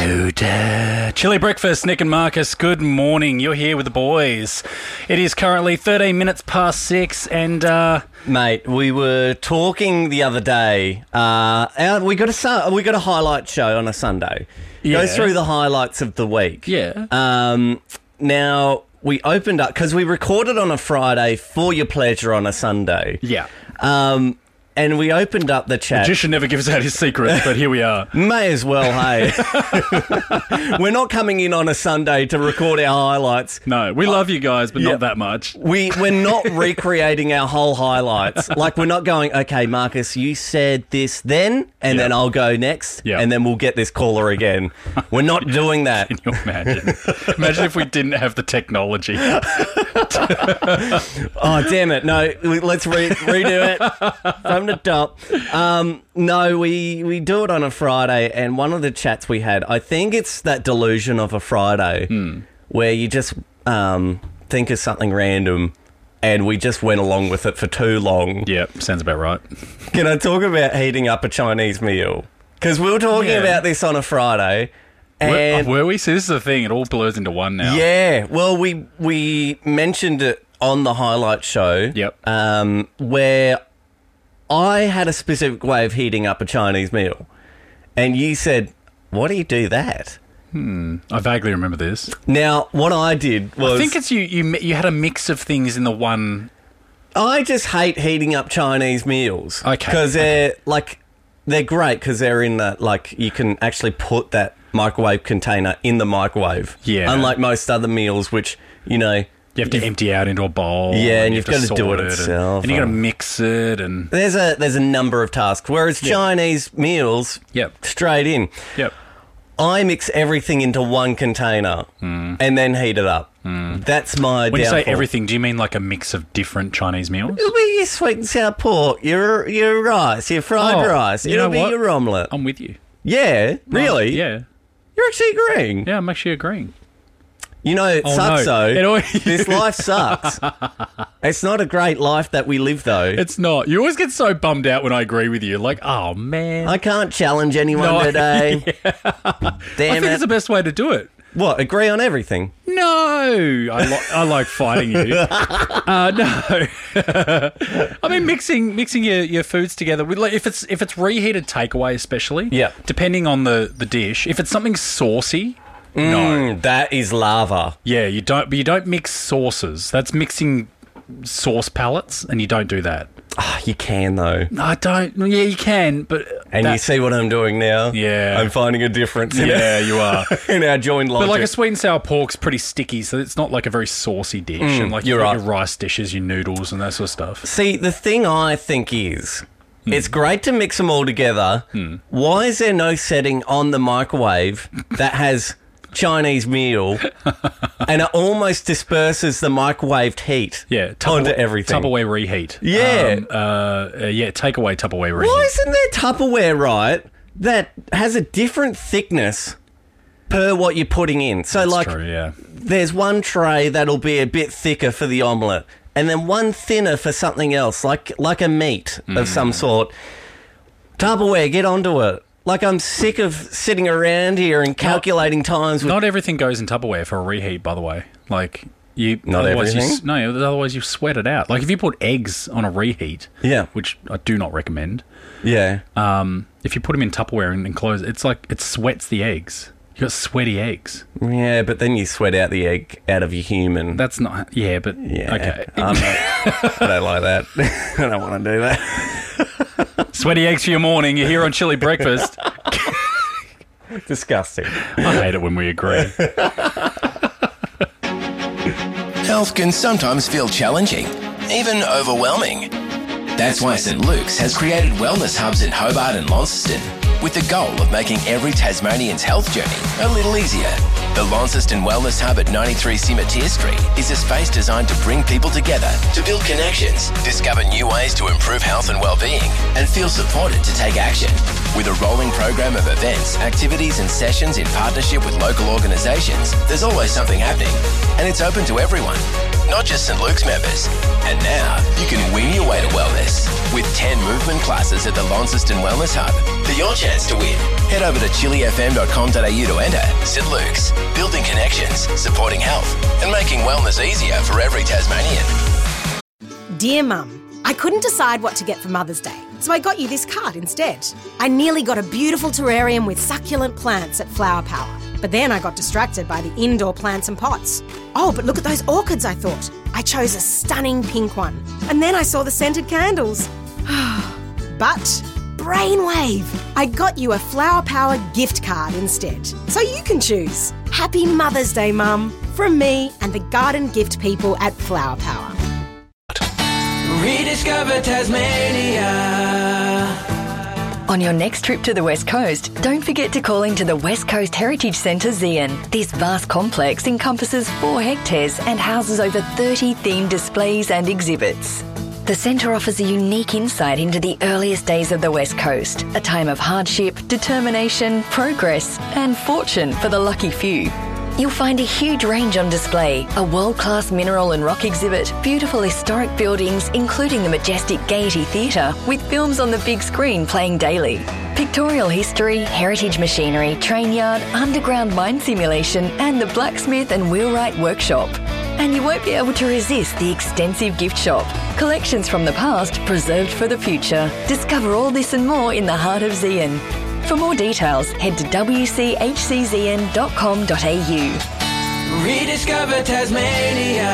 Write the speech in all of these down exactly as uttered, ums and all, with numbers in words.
Louder. Chili breakfast, Nick and Marcus. Good morning. You're here with the boys. It is currently thirteen minutes past six, and uh, mate, we were talking the other day. Uh, our, we got a su- we got a highlight show on a Sunday. Yeah. Go through the highlights of the week. Yeah. Um. Now we opened up because we recorded on a Friday for your pleasure on a Sunday. yeah. Um. And we opened up the chat. Magician never gives out his secrets, but here we are. May as well, hey. We're not coming in on a Sunday to record our highlights. No, we love you guys, but Yeah. not that much. We, we're not recreating our whole highlights. Like, we're not going, okay, Marcus, you said this then, and Yeah. then I'll go next, Yeah. and then we'll get this caller again. We're not doing that. Can you imagine? Imagine if we didn't have the technology. Oh, damn it. No, let's re- redo it from the top. Um, no, we, we do it on a Friday, and one of the chats we had, I think it's that delusion of a Friday Hmm. where you just um, think of something random, and we just went along with it for too long. Yeah, sounds about right. Can I talk about heating up a Chinese meal? Because we were talking Yeah. about this on a Friday, and Were, were we? So this is the thing. It all blurs into one now. yeah, well, we we mentioned it on the highlight show. Yep. Um, where I had a specific way of heating up a Chinese meal, and you said, "Why do you do that?" I vaguely remember this. Now, what I did was I think it's you, you. mi- You had a mix of things in the one. I just hate heating up Chinese meals. Okay, Because they're, like, they're great because they're in that, like, you can actually put that microwave container in the microwave. Yeah. Unlike most other meals, which, you know... You have to empty out into a bowl. Yeah, and you you've have got to do sort it and- itself. And, you got to Oh. mix it and. There's a there's a number of tasks. Whereas Yeah. Chinese meals, Yep. straight in. Yep. I mix everything into one container and then heat it up. That's my When you say downfall. everything, do you mean like a mix of different Chinese meals? It'll be your sweet and sour pork, your your rice, your fried Oh, rice. you It'll know be what? your omelette. I'm with you. Yeah, really? Yeah. You're actually agreeing. Yeah, I'm actually agreeing. You know, it Oh, sucks no. It though. always- This life sucks. It's not a great life that we live though. It's not. You always get so bummed out when I agree with you. Like, oh, man. I can't challenge anyone No, I- today. I Damn think it. it's the best way to do it. What, agree on everything? No, I, li- I like fighting you. Uh, no, I mean mixing mixing your, your foods together. With, like, if it's if it's reheated takeaway, especially, Yeah. depending on the, the dish. If it's something saucy, no, Mm, that is lava. yeah, you don't. But you don't mix sauces. That's mixing sauce palettes, and you don't do that. Ah, you can though. No, I don't. Yeah, you can, but And that- you see what I'm doing now? Yeah. I'm finding a difference in, yeah, you are. our, in our joined logic. But like a sweet and sour pork's pretty sticky, so it's not like a very saucy dish. and like you're you've got right. your rice dishes, your noodles, and that sort of stuff. See, the thing I think is, Hmm. it's great to mix them all together. Why is there no setting on the microwave that has Chinese meal and it almost disperses the microwaved heat Yeah, onto everything? Tupperware reheat. Yeah. Um, uh, uh, yeah, take away Tupperware reheat. Why isn't there Tupperware, right, that has a different thickness per what you're putting in? So, That's like, true, yeah. there's one tray that'll be a bit thicker for the omelette, and then one thinner for something else, like like a meat of some Mm. sort. Tupperware, get onto it. Like, I'm sick of sitting around here and calculating times with... Not everything goes in Tupperware for a reheat, by the way. Like you, Not otherwise you everything? s- no, otherwise you sweat it out. Like if you put eggs on a reheat, Yeah. which I do not recommend. Yeah. Um, if you put them in Tupperware and enclose, it's like it sweats the eggs. You got sweaty eggs. Yeah, but then you sweat out the egg out of your human. That's not. Yeah, but yeah. okay. I'm not, I don't like that. I don't want to do that. Sweaty eggs for your morning. You're here on Chili Breakfast. Disgusting. I hate it when we agree. Health can sometimes feel challenging, even overwhelming. That's why St Luke's has created wellness hubs in Hobart and Launceston, with the goal of making every Tasmanian's health journey a little easier. The Launceston Wellness Hub at ninety-three Cimetiere Street is a space designed to bring people together, to build connections, discover new ways to improve health and well-being, and feel supported to take action. With a rolling program of events, activities and sessions in partnership with local organisations, there's always something happening. And it's open to everyone, not just St Luke's members. And now you can win your way to wellness with ten movement classes at the Launceston Wellness Hub. For your chance to win, head over to chili f m dot com dot a u to enter. St Luke's, building connections, supporting health and making wellness easier for every Tasmanian. Dear Mum, I couldn't decide what to get for Mother's Day, so I got you this card instead. I nearly got a beautiful terrarium with succulent plants at Flower Power, but then I got distracted by the indoor plants and pots. Oh, but look at those orchids, I thought. I chose a stunning pink one, and then I saw the scented candles. But brainwave! I got you a Flower Power gift card instead, so you can choose. Happy Mother's Day, Mum, from me and the garden gift people at Flower Power. Rediscover Tasmania. On your next trip to the West Coast, don't forget to call into the West Coast Heritage Centre Zeehan. This vast complex encompasses four hectares and houses over thirty themed displays and exhibits. The centre offers a unique insight into the earliest days of the West Coast, a time of hardship, determination, progress and fortune for the lucky few. You'll find a huge range on display, a world-class mineral and rock exhibit, beautiful historic buildings including the majestic Gaiety Theatre with films on the big screen playing daily, pictorial history, heritage machinery, train yard, underground mine simulation and the blacksmith and wheelwright workshop. And you won't be able to resist the extensive gift shop. Collections from the past preserved for the future. Discover all this and more in the heart of Zeehan. For more details, head to w c h c zeehan dot com dot a u. Rediscover Tasmania.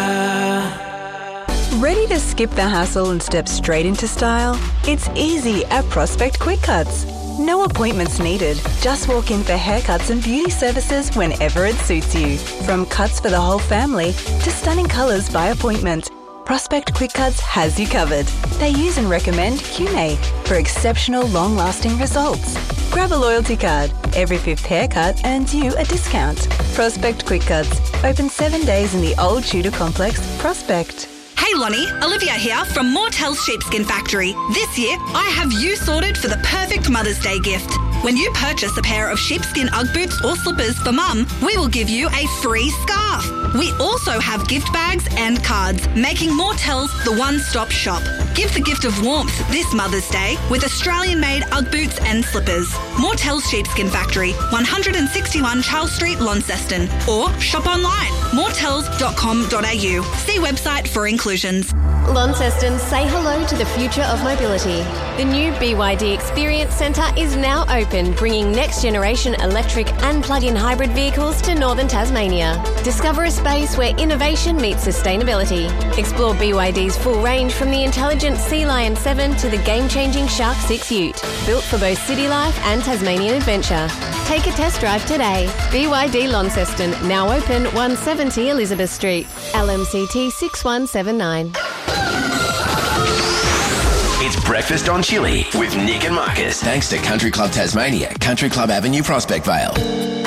Ready to skip the hassle and step straight into style? It's easy at Prospect Quick Cuts. No appointments needed. Just walk in for haircuts and beauty services whenever it suits you. From cuts for the whole family to stunning colours by appointment, Prospect Quick Cuts has you covered. They use and recommend Q M A for exceptional long-lasting results. Grab a loyalty card. Every fifth haircut earns you a discount. Prospect Quick Cuts. Open seven days in the Old Tudor Complex, Prospect. Hey Lonnie, Olivia here from Mortel's Sheepskin Factory. This year, I have you sorted for the perfect Mother's Day gift. When you purchase a pair of sheepskin Ugg boots or slippers for Mum, we will give you a free scarf. We also have gift bags and cards, making Mortel's the one-stop shop. Give the gift of warmth this Mother's Day with Australian-made Ugg boots and slippers. Mortel's Sheepskin Factory, one sixty-one Charles Street, Launceston. Or shop online, mortels dot com dot a u. See website for inclusions. Launceston, say hello to the future of mobility. The new B Y D Experience Centre is now open, bringing next-generation electric and plug-in hybrid vehicles to northern Tasmania. Discover a space where innovation meets sustainability. Explore B Y D's full range from the intelligent Sea Lion seven to the game-changing Shark six Ute, built for both city life and Tasmanian adventure. Take a test drive today. B Y D Launceston, now open one seventy Elizabeth Street, L M C T six one seven nine. It's Breakfast on Chili with Nick and Marcus. Thanks to Country Club Tasmania, Country Club Avenue, Prospect Vale.